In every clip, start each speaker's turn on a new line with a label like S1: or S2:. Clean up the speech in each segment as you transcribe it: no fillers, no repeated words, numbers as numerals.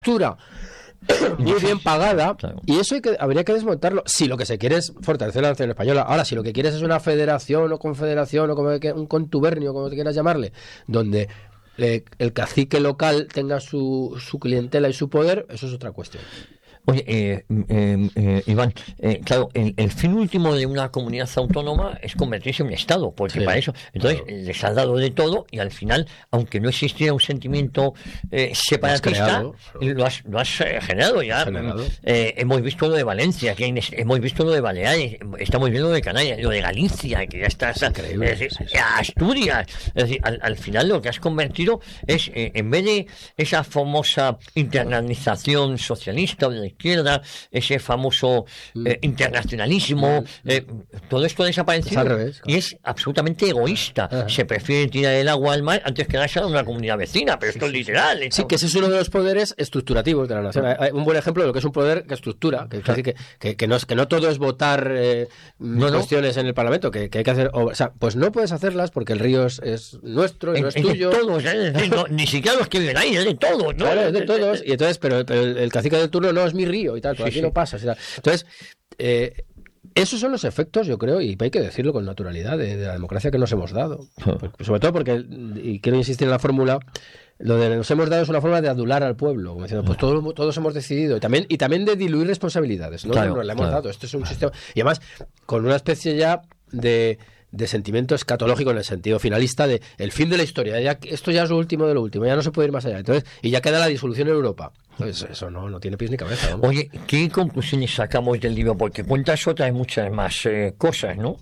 S1: estructura muy bien pagada,
S2: claro.
S1: y eso habría que desmontarlo si lo que se quiere es fortalecer la nación española. Ahora, si lo que quieres es una federación o confederación o como un contubernio, como te quieras llamarle, donde el cacique local tenga su clientela y su poder, eso es otra cuestión.
S2: Oye, Iván, claro, el fin último de una comunidad autónoma es convertirse en un Estado, porque
S1: Sí,
S2: para eso, entonces,
S1: claro.
S2: les ha dado de todo y al final, aunque no existiera un sentimiento separatista, lo has generado ya. Hemos visto lo de Valencia, hemos visto lo de Baleares, estamos viendo lo de Canarias, lo de Galicia, que ya está,
S1: increíble,
S2: Asturias. Es decir, al final lo que has convertido es, en vez de esa famosa internalización socialista o de izquierda, ese famoso internacionalismo, todo esto ha desaparecido,
S1: al revés, claro.
S2: Y es absolutamente egoísta. Se prefiere tirar el agua al mar antes que darse a una comunidad vecina, pero esto es literal.
S1: Sí, que ese es uno de los poderes estructurativos de la nación. Hay un buen ejemplo de lo que es un poder que estructura, que no todo es votar cuestiones en el Parlamento, que hay que hacer, o sea, pues no puedes hacerlas porque el río es nuestro, no es tuyo.
S2: De todos, ni siquiera los que viven ahí, es de todos, ¿no?
S1: Claro, es de todos, y entonces, pero el cacique del turno no es mi río y tal, pero aquí no pasa. Entonces, esos son los efectos, yo creo, y hay que decirlo con naturalidad, de la democracia que nos hemos dado. Sobre todo porque, y quiero insistir en la fórmula, lo de nos hemos dado es una forma de adular al pueblo, como diciendo, pues todos hemos decidido, y también de diluir responsabilidades, ¿no?
S2: Claro,
S1: Nos la hemos dado, esto es un sistema, y además, con una especie ya de sentimiento escatológico en el sentido finalista de el fin de la historia, esto ya es lo último de lo último, ya no se puede ir más allá, entonces, y ya queda la disolución en Europa. Pues eso no tiene pies ni cabeza, ¿no?
S2: Oye, ¿qué conclusiones sacamos del libro? Porque cuentas otras muchas más cosas, ¿no?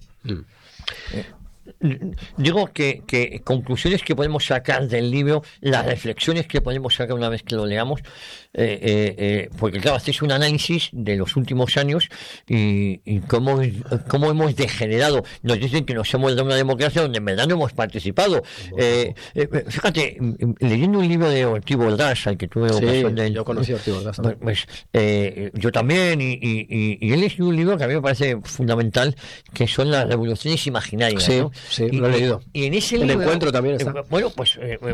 S2: Digo que conclusiones que podemos sacar del libro, las reflexiones que podemos sacar una vez que lo leamos, porque claro, hacéis un análisis de los últimos años y cómo hemos degenerado. Nos dicen que nos hemos dado una democracia donde en verdad no hemos participado. Fíjate, leyendo un libro de Ortiz Bordas, al que tuve ocasión de...
S1: yo conocí a Ortiz Bordas también.
S2: Pues, yo también, y él es un libro que a mí me parece fundamental, que son las revoluciones imaginarias, ¿no?
S1: Sí, lo he leído.
S2: Y en ese
S1: el
S2: libro,
S1: encuentro también está.
S2: Bueno, pues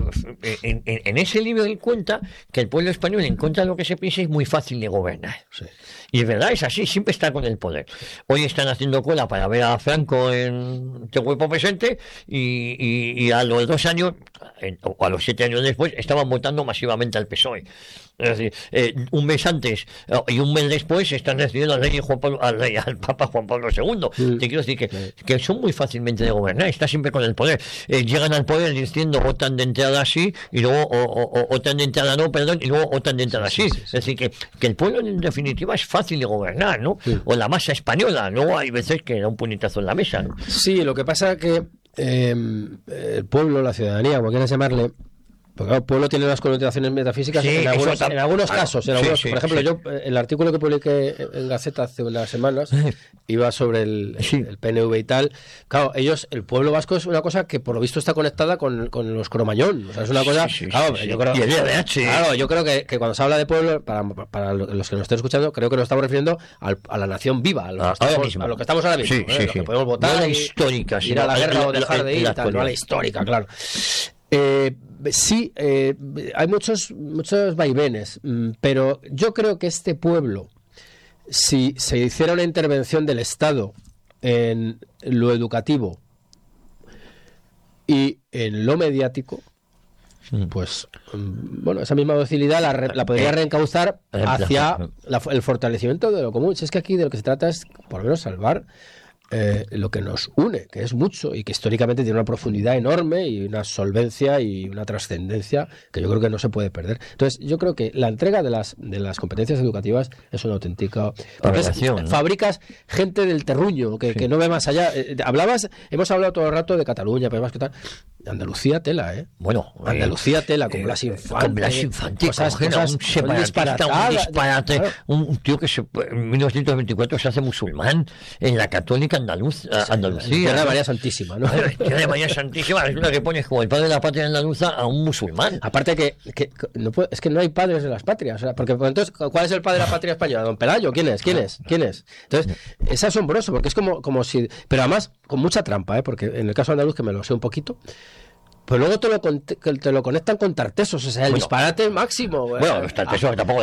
S2: en ese libro él cuenta que el pueblo español, en contra de lo que se piensa, es muy fácil de gobernar.
S1: Sí.
S2: Y es verdad, es así, siempre está con el poder. Hoy están haciendo cola para ver a Franco en el cuerpo presente y a los 2 años, o a los 7 años después, estaban votando masivamente al PSOE. Es decir, un mes antes y un mes después están recibiendo al Papa Juan Pablo II. Te quiero decir que son muy fácilmente de gobernar, está siempre con el poder. Llegan al poder diciendo votan de entrada así y luego votan de entrada no, perdón, y luego votan de entrada así. Es decir, que el pueblo en definitiva es fácil de gobernar, ¿no? O la masa española, luego hay veces que da un puñetazo en la mesa, ¿no?
S1: Sí, lo que pasa es que el pueblo, la ciudadanía, como quieras llamarle, porque el pueblo tiene unas connotaciones metafísicas en algunos casos. Por ejemplo, yo el artículo que publiqué en Gaceta hace unas semanas iba sobre el PNV y tal. Claro, el pueblo vasco es una cosa que por lo visto está conectada con los Cromañón. O sea, es una cosa... Yo creo,
S2: y el IRH.
S1: Claro, yo creo que cuando se habla de pueblo, para los que nos estén escuchando, creo que nos estamos refiriendo a la nación viva, a lo que estamos ahora mismo. Lo que podemos votar,
S2: no la histórica,
S1: ir a la guerra o dejar de ir, no a la histórica, claro. Sí, hay muchos vaivenes, pero yo creo que este pueblo, si se hiciera una intervención del Estado en lo educativo y en lo mediático, pues bueno, esa misma docilidad la podría reencauzar hacia el fortalecimiento de lo común. Si es que aquí de lo que se trata es por lo menos salvar lo que nos une, que es mucho y que históricamente tiene una profundidad enorme y una solvencia y una trascendencia que yo creo que no se puede perder. Entonces yo creo que la entrega de las competencias educativas es una auténtica fabricas gente del terruño que no ve más allá. Hemos hablado todo el rato de Cataluña, pero más que tal, Andalucía tela,
S2: bueno,
S1: Andalucía tela con Blas Infante, cosas
S2: un disparate,
S1: claro.
S2: un tío que en 1924 se hace musulmán en la católica Andalucía.
S1: Era María Santísima, ¿no?
S2: Era María Santísima, es una que pones como el padre de la patria andaluza a un musulmán.
S1: Aparte que no puede, es que no hay padres de las patrias, o sea, porque entonces, ¿cuál es el padre de la patria española? ¿Don Pelayo? ¿Quién es? Entonces, es asombroso, porque es como si... Pero además, con mucha trampa, porque en el caso andaluz, que me lo sé un poquito, Pero luego te lo conectan con tartesos, o sea, el disparate máximo.
S2: Bueno, los tartesos tampoco